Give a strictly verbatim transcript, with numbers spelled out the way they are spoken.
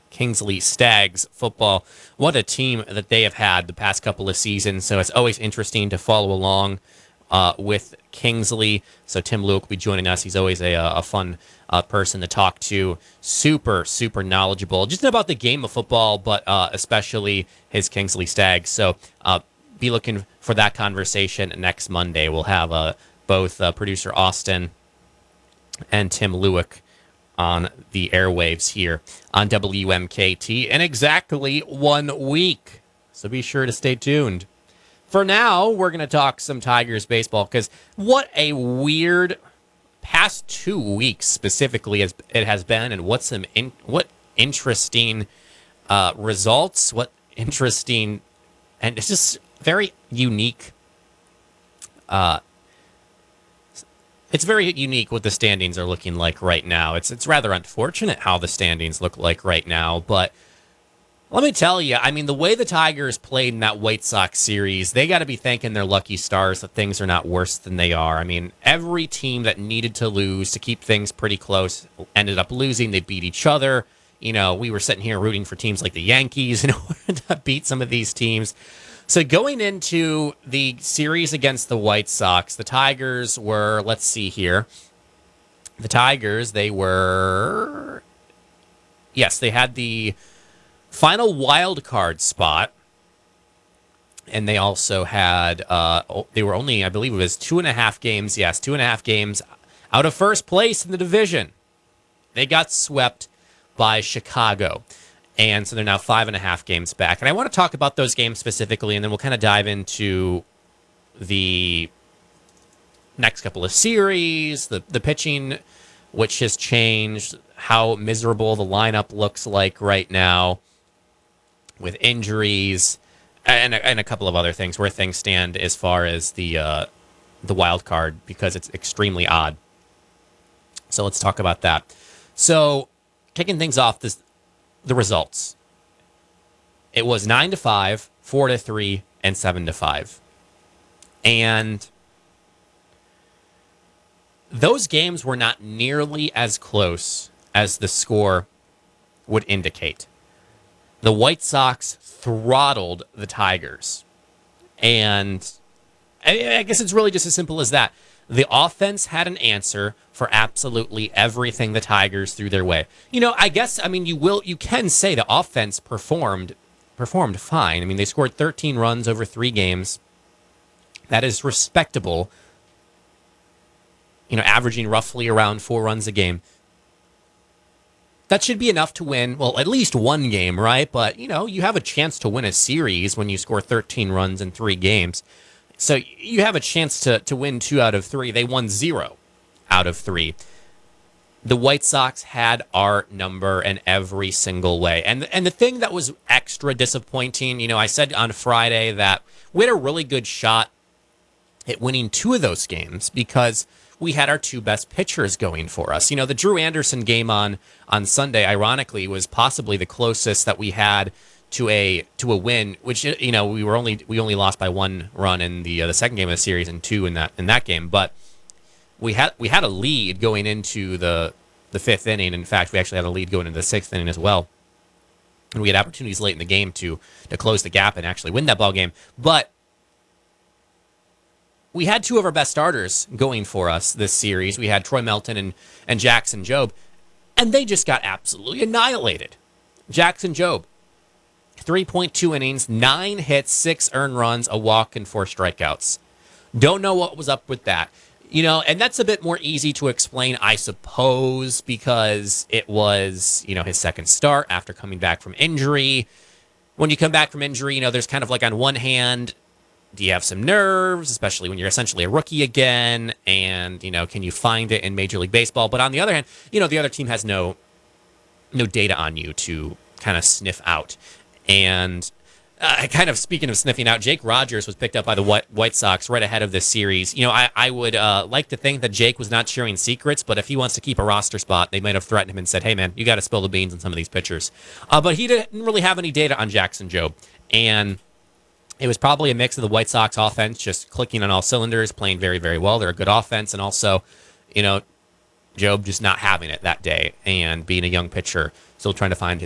Kingsley Stags football. What a team that they have had the past couple of seasons. So it's always interesting to follow along uh, with Kingsley. So Tim Luke will be joining us. He's always a, a fun uh, person to talk to. Super, super knowledgeable just about the game of football, but uh, especially his Kingsley Stags. So uh, be looking for that conversation next Monday. We'll have uh, both uh, producer Austin and Tim Luick on the airwaves here on W M K T in exactly one week. So be sure to stay tuned. For now, we're going to talk some Tigers baseball because what a weird past two weeks specifically as it has been, and what some in, what interesting uh, results, what interesting, and it's just very unique. Uh, It's very unique what the standings are looking like right now. It's it's rather unfortunate how the standings look like right now, but let me tell you, I mean, the way the Tigers played in that White Sox series, they got to be thanking their lucky stars that things are not worse than they are. I mean, every team that needed to lose to keep things pretty close ended up losing. They beat each other. You know, we were sitting here rooting for teams like the Yankees in order to beat some of these teams. So going into the series against the White Sox, the Tigers were, let's see here. The Tigers, they were, yes, they had the final wild card spot. And they also had, uh, they were only, I believe it was two and a half games, yes, two and a half games out of first place in the division. They got swept by Chicago. And so they're now five and a half games back. And I want to talk about those games specifically, and then we'll kind of dive into the next couple of series, the, the pitching, which has changed, how miserable the lineup looks like right now with injuries, and, and a couple of other things, where things stand as far as the, uh, the wild card, because it's extremely odd. So let's talk about that. So kicking things off, this the results. It was nine to five, four to three, and seven to five. And those games were not nearly as close as the score would indicate. The White Sox throttled the Tigers. And I guess it's really just as simple as that. The offense had an answer for absolutely everything the Tigers threw their way. You know, I guess, I mean, you will, you can say the offense performed performed fine. I mean, they scored thirteen runs over three games. That is respectable. You know, averaging roughly around four runs a game. That should be enough to win, well, at least one game, right? But, you know, you have a chance to win a series when you score thirteen runs in three games. So you have a chance to, to win two out of three. They won zero out of three. The White Sox had our number in every single way. And, and the thing that was extra disappointing, you know, I said on Friday that we had a really good shot at winning two of those games because we had our two best pitchers going for us. You know, the Drew Anderson game on, on Sunday, ironically, was possibly the closest that we had to a to a win, which, you know, we were only we only lost by one run in the uh, the second game of the series and two in that in that game, but we had we had a lead going into the the fifth inning. In fact, we actually had a lead going into the sixth inning as well, and we had opportunities late in the game to to close the gap and actually win that ball game. But we had two of our best starters going for us this series. We had Troy Melton and and Jackson Jobe, and they just got absolutely annihilated. Jackson Jobe, three point two innings, nine hits, six earned runs, a walk, and four strikeouts. Don't know what was up with that. You know, and that's a bit more easy to explain, I suppose, because it was, you know, his second start after coming back from injury. When you come back from injury, you know, there's kind of like on one hand, do you have some nerves, especially when you're essentially a rookie again? And, you know, can you find it in Major League Baseball? But on the other hand, you know, the other team has no no data on you to kind of sniff out. And uh, kind of speaking of sniffing out, Jake Rogers was picked up by the White, White Sox right ahead of this series. You know, I, I would uh, like to think that Jake was not sharing secrets, but if he wants to keep a roster spot, they might have threatened him and said, hey, man, you got to spill the beans on some of these pitchers. Uh, but he didn't really have any data on Jackson Jobe. And it was probably a mix of the White Sox offense just clicking on all cylinders, playing very, very well. They're a good offense. And also, you know, Jobe just not having it that day and being a young pitcher, still trying to find his